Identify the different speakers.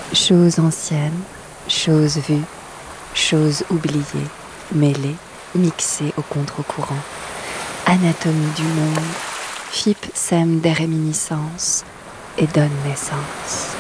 Speaker 1: Choses anciennes, choses vues, choses oubliées, mêlées, mixées au contre-courant. Anatomie du monde, FIP sème des réminiscences et donne naissance.